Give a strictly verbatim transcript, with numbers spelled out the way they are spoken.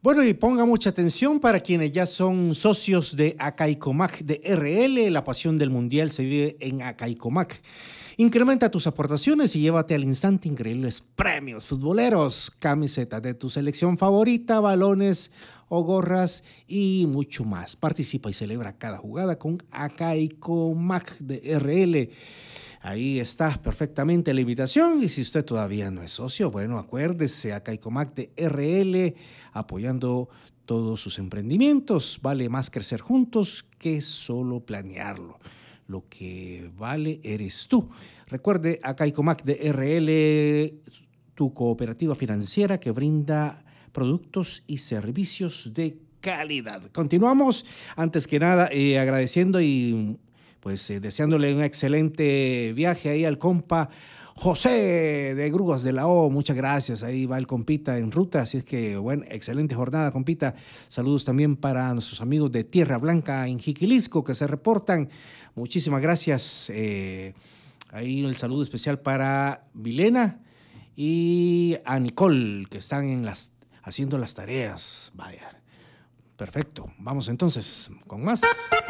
Bueno, y ponga mucha atención para quienes ya son socios de Acaicomac de R L. La pasión del mundial se vive en Acaicomac. Incrementa tus aportaciones y llévate al instante increíbles premios futboleros, camisetas de tu selección favorita, balones o gorras y mucho más. Participa y celebra cada jugada con Acaicomac de R L. Ahí está perfectamente la invitación, y si usted todavía no es socio, bueno, acuérdese, Acaicomac de R L, apoyando todos sus emprendimientos. Vale más crecer juntos que solo planearlo. Lo que vale eres tú. Recuerde, Acaicomac de R L, tu cooperativa financiera que brinda productos y servicios de calidad. Continuamos, antes que nada, eh, agradeciendo y pues eh, deseándole un excelente viaje ahí al compa José de Grúas de la O. Muchas gracias, ahí va el compita en ruta, así es que, bueno, excelente jornada, compita. Saludos también para nuestros amigos de Tierra Blanca en Jiquilisco que se reportan. Muchísimas gracias. Eh, ahí el saludo especial para Milena y a Nicole, que están en las, haciendo las tareas. Vaya, perfecto. Vamos entonces con más.